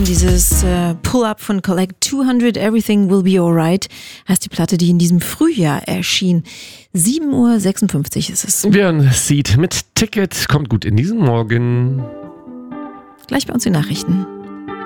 dieses Pull-Up von Collect 200, Everything Will Be Alright, heißt die Platte, die in diesem Frühjahr erschien. 7:56 Uhr ist es. Björn Seed mit Ticket kommt gut in diesen Morgen. Gleich bei uns die Nachrichten.